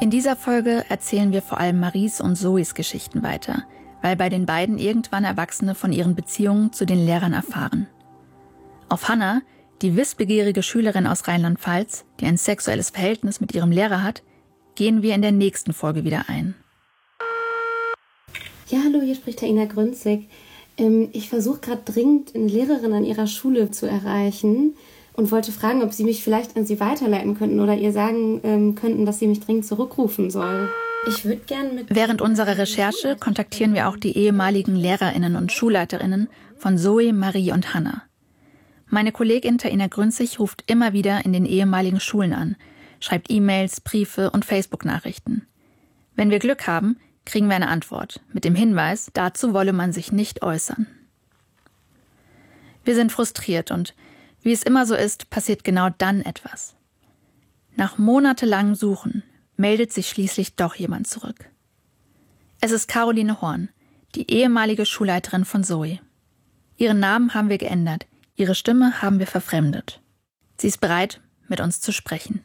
In dieser Folge erzählen wir vor allem Maries und Zoes Geschichten weiter, weil bei den beiden irgendwann Erwachsene von ihren Beziehungen zu den Lehrern erfahren. Auf Hannah, die wissbegierige Schülerin aus Rheinland-Pfalz, die ein sexuelles Verhältnis mit ihrem Lehrer hat, gehen wir in der nächsten Folge wieder ein. Ja, hallo, hier spricht Ina Grünzig. Ich versuche gerade dringend eine Lehrerin an ihrer Schule zu erreichen und wollte fragen, ob Sie mich vielleicht an Sie weiterleiten könnten oder ihr sagen könnten, dass sie mich dringend zurückrufen soll. Ich würde gerne mit... Während unserer Recherche kontaktieren wir auch die ehemaligen LehrerInnen und SchulleiterInnen von Zoe, Marie und Hannah. Meine Kollegin Ina Grünzig ruft immer wieder in den ehemaligen Schulen an, schreibt E-Mails, Briefe und Facebook-Nachrichten. Wenn wir Glück haben, kriegen wir eine Antwort mit dem Hinweis, dazu wolle man sich nicht äußern. Wir sind frustriert und wie es immer so ist, passiert genau dann etwas. Nach monatelangem Suchen meldet sich schließlich doch jemand zurück. Es ist Caroline Horn, die ehemalige Schulleiterin von Zoe. Ihren Namen haben wir geändert, ihre Stimme haben wir verfremdet. Sie ist bereit, mit uns zu sprechen.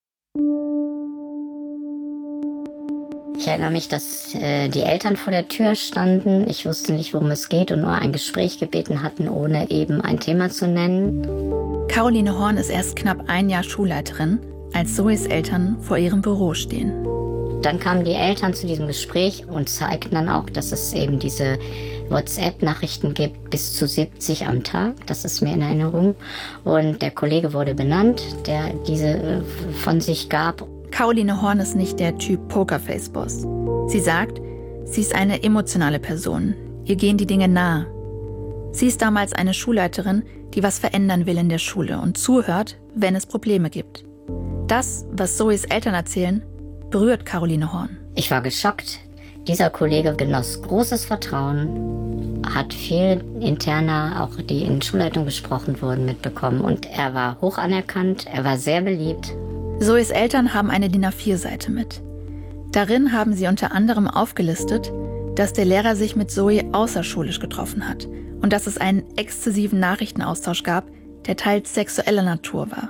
Ich erinnere mich, dass die Eltern vor der Tür standen. Ich wusste nicht, worum es geht und nur ein Gespräch gebeten hatten, ohne eben ein Thema zu nennen. Caroline Horn ist erst knapp ein Jahr Schulleiterin, als Zoes Eltern vor ihrem Büro stehen. Dann kamen die Eltern zu diesem Gespräch und zeigten dann auch, dass es eben diese WhatsApp-Nachrichten gibt, bis zu 70 am Tag. Das ist mir in Erinnerung. Und der Kollege wurde benannt, der diese von sich gab. Caroline Horn ist nicht der Typ Pokerface-Boss. Sie sagt, sie ist eine emotionale Person. Ihr gehen die Dinge nahe. Sie ist damals eine Schulleiterin, die was verändern will in der Schule und zuhört, wenn es Probleme gibt. Das, was Zoes Eltern erzählen, berührt Caroline Horn. Ich war geschockt. Dieser Kollege genoss großes Vertrauen, hat viel interner, auch die in Schulleitung besprochen wurden, mitbekommen. Und er war hoch anerkannt, er war sehr beliebt. Zoes Eltern haben eine DIN A4-Seite mit. Darin haben sie unter anderem aufgelistet, dass der Lehrer sich mit Zoe außerschulisch getroffen hat und dass es einen exzessiven Nachrichtenaustausch gab, der teils sexueller Natur war.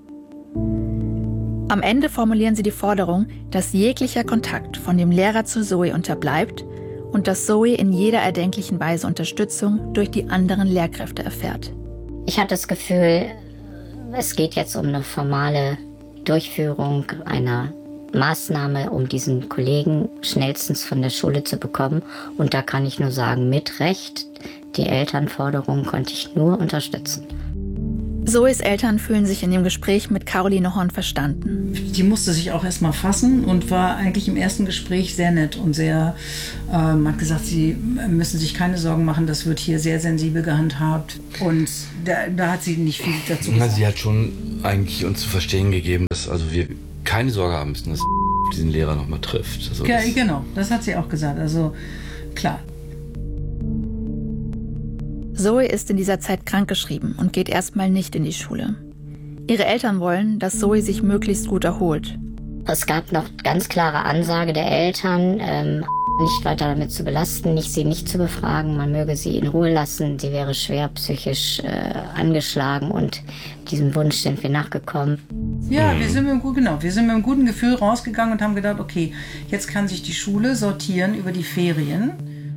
Am Ende formulieren sie die Forderung, dass jeglicher Kontakt von dem Lehrer zu Zoe unterbleibt und dass Zoe in jeder erdenklichen Weise Unterstützung durch die anderen Lehrkräfte erfährt. Ich hatte das Gefühl, es geht jetzt um eine formale Durchführung einer Maßnahme, um diesen Kollegen schnellstens von der Schule zu bekommen. Und da kann ich nur sagen, mit Recht, die Elternforderung konnte ich nur unterstützen. Zoes Eltern fühlen sich in dem Gespräch mit Caroline Horn verstanden. Die musste sich auch erstmal fassen und war eigentlich im ersten Gespräch sehr nett und sehr, hat gesagt, sie müssen sich keine Sorgen machen, das wird hier sehr sensibel gehandhabt. Und da hat sie nicht viel dazu gesagt. Sie hat schon eigentlich uns zu verstehen gegeben, dass also wir keine Sorge haben müssen, dass diesen Lehrer nochmal trifft. Also ja, genau, das hat sie auch gesagt. Also klar. Zoe ist in dieser Zeit krankgeschrieben und geht erstmal nicht in die Schule. Ihre Eltern wollen, dass Zoe sich möglichst gut erholt. Es gab noch ganz klare Ansage der Eltern, nicht weiter damit zu belasten, sie nicht zu befragen, man möge sie in Ruhe lassen, sie wäre schwer psychisch angeschlagen und diesem Wunsch sind wir nachgekommen. Ja, wir sind mit einem guten Gefühl rausgegangen und haben gedacht, okay, jetzt kann sich die Schule sortieren über die Ferien.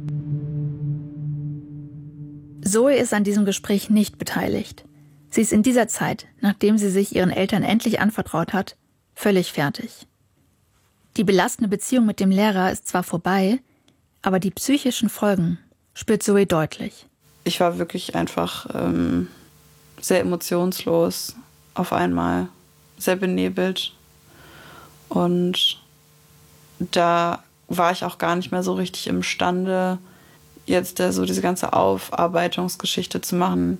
Zoe ist an diesem Gespräch nicht beteiligt. Sie ist in dieser Zeit, nachdem sie sich ihren Eltern endlich anvertraut hat, völlig fertig. Die belastende Beziehung mit dem Lehrer ist zwar vorbei, aber die psychischen Folgen spürt Zoe deutlich. Ich war wirklich einfach sehr emotionslos auf einmal, sehr benebelt. Und da war ich auch gar nicht mehr so richtig imstande, jetzt so diese ganze Aufarbeitungsgeschichte zu machen.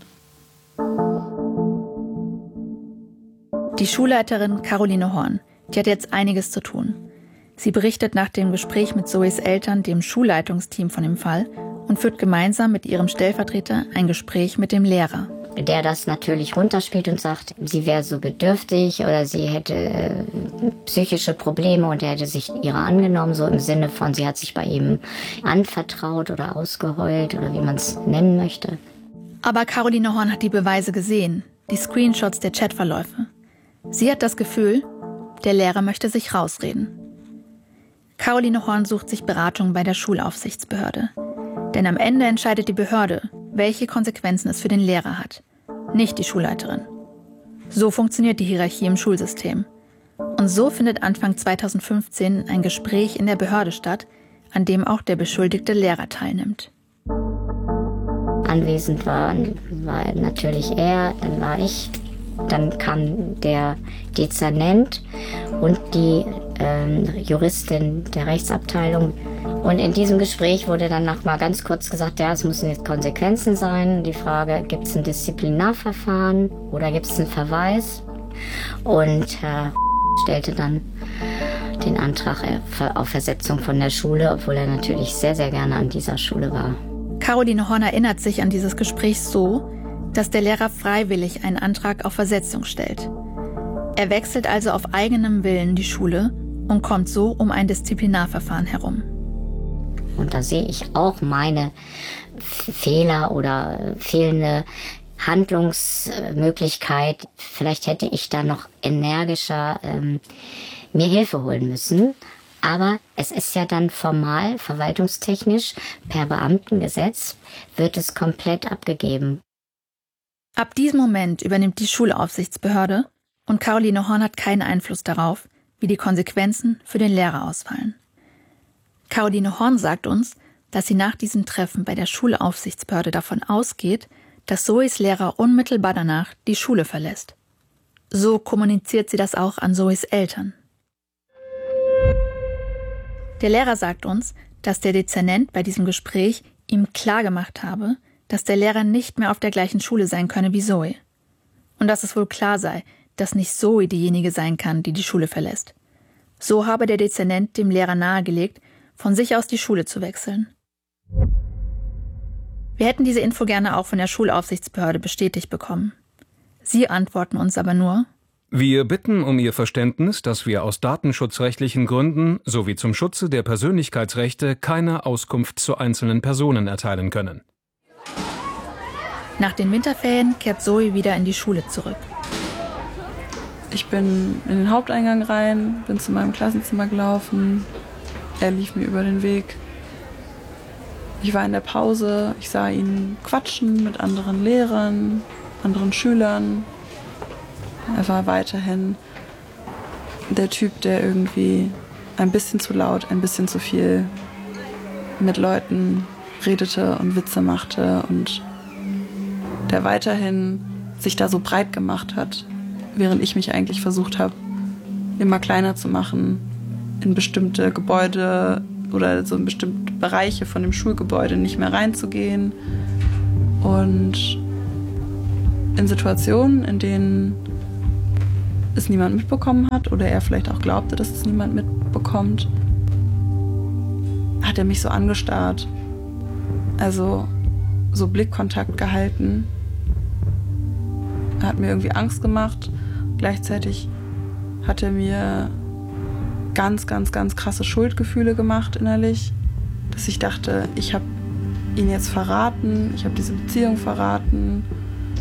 Die Schulleiterin Caroline Horn, die hat jetzt einiges zu tun. Sie berichtet nach dem Gespräch mit Zoes Eltern dem Schulleitungsteam von dem Fall und führt gemeinsam mit ihrem Stellvertreter ein Gespräch mit dem Lehrer. Der das natürlich runterspielt und sagt, sie wäre so bedürftig oder sie hätte psychische Probleme und er hätte sich ihrer angenommen, so im Sinne von, sie hat sich bei ihm anvertraut oder ausgeheult oder wie man es nennen möchte. Aber Caroline Horn hat die Beweise gesehen, die Screenshots der Chatverläufe. Sie hat das Gefühl, der Lehrer möchte sich rausreden. Caroline Horn sucht sich Beratung bei der Schulaufsichtsbehörde. Denn am Ende entscheidet die Behörde, welche Konsequenzen es für den Lehrer hat, nicht die Schulleiterin. So funktioniert die Hierarchie im Schulsystem. Und so findet Anfang 2015 ein Gespräch in der Behörde statt, an dem auch der beschuldigte Lehrer teilnimmt. Anwesend war natürlich er, dann war ich, dann kam der Dezernent und die Juristin der Rechtsabteilung. Und in diesem Gespräch wurde dann noch mal ganz kurz gesagt, ja, es müssen jetzt Konsequenzen sein. Die Frage, gibt es ein Disziplinarverfahren oder gibt es einen Verweis? Und Herr stellte dann den Antrag auf Versetzung von der Schule, obwohl er natürlich sehr, sehr gerne an dieser Schule war. Caroline Horn erinnert sich an dieses Gespräch so, dass der Lehrer freiwillig einen Antrag auf Versetzung stellt. Er wechselt also auf eigenem Willen die Schule und kommt so um ein Disziplinarverfahren herum. Und da sehe ich auch meine Fehler oder fehlende Handlungsmöglichkeit. Vielleicht hätte ich da noch energischer mir Hilfe holen müssen. Aber es ist ja dann formal, verwaltungstechnisch, per Beamtengesetz wird es komplett abgegeben. Ab diesem Moment übernimmt die Schulaufsichtsbehörde und Caroline Horn hat keinen Einfluss darauf, wie die Konsequenzen für den Lehrer ausfallen. Caroline Horn sagt uns, dass sie nach diesem Treffen bei der Schulaufsichtsbehörde davon ausgeht, dass Zoes Lehrer unmittelbar danach die Schule verlässt. So kommuniziert sie das auch an Zoes Eltern. Der Lehrer sagt uns, dass der Dezernent bei diesem Gespräch ihm klargemacht habe, dass der Lehrer nicht mehr auf der gleichen Schule sein könne wie Zoe. Und dass es wohl klar sei, dass nicht Zoe diejenige sein kann, die die Schule verlässt. So habe der Dezernent dem Lehrer nahegelegt, von sich aus die Schule zu wechseln. Wir hätten diese Info gerne auch von der Schulaufsichtsbehörde bestätigt bekommen. Sie antworten uns aber nur: Wir bitten um Ihr Verständnis, dass wir aus datenschutzrechtlichen Gründen sowie zum Schutze der Persönlichkeitsrechte keine Auskunft zu einzelnen Personen erteilen können. Nach den Winterferien kehrt Zoe wieder in die Schule zurück. Ich bin in den Haupteingang rein, bin zu meinem Klassenzimmer gelaufen. Er lief mir über den Weg. Ich war in der Pause, ich sah ihn quatschen mit anderen Lehrern, anderen Schülern. Er war weiterhin der Typ, der irgendwie ein bisschen zu laut, ein bisschen zu viel mit Leuten redete und Witze machte und der weiterhin sich da so breit gemacht hat, während ich mich eigentlich versucht habe, immer kleiner zu machen, in bestimmte Gebäude oder so in bestimmte Bereiche von dem Schulgebäude nicht mehr reinzugehen. Und in Situationen, in denen es niemand mitbekommen hat oder er vielleicht auch glaubte, dass es niemand mitbekommt, hat er mich so angestarrt. Also so Blickkontakt gehalten. Er hat mir irgendwie Angst gemacht. Gleichzeitig hat er mir ganz, ganz, ganz krasse Schuldgefühle gemacht innerlich. Dass ich dachte, ich habe ihn jetzt verraten, ich habe diese Beziehung verraten.